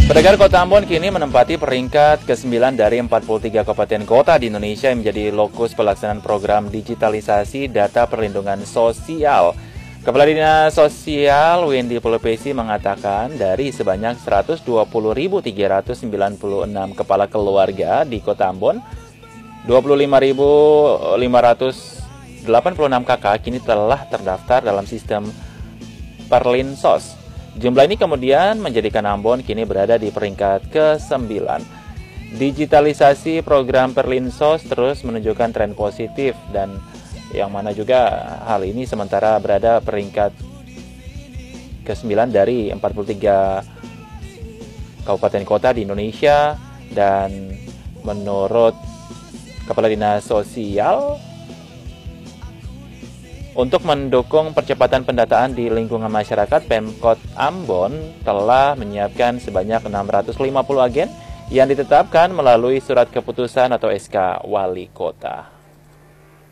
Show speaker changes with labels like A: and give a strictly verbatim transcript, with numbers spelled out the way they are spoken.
A: Pendengar, Kota Ambon kini menempati peringkat kesembilan dari empat puluh tiga kabupaten kota di Indonesia yang menjadi lokus pelaksanaan program digitalisasi data perlindungan sosial. Kepala Dinas Sosial Wendy Polepesi mengatakan dari sebanyak seratus dua puluh ribu tiga ratus sembilan puluh enam kepala keluarga di Kota Ambon, dua puluh lima ribu lima ratus delapan puluh enam kakak kini telah terdaftar dalam sistem Perlinsos. Jumlah ini kemudian menjadikan Ambon kini berada di peringkat kesembilan. Digitalisasi program Perlinsos terus menunjukkan tren positif dan yang mana juga hal ini sementara berada peringkat kesembilan dari empat puluh tiga kabupaten kota di Indonesia. Dan menurut Kepala Dinas Sosial, untuk mendukung percepatan pendataan di lingkungan masyarakat, Pemkot Ambon telah menyiapkan sebanyak enam ratus lima puluh agen yang ditetapkan melalui surat keputusan atau S K Wali Kota.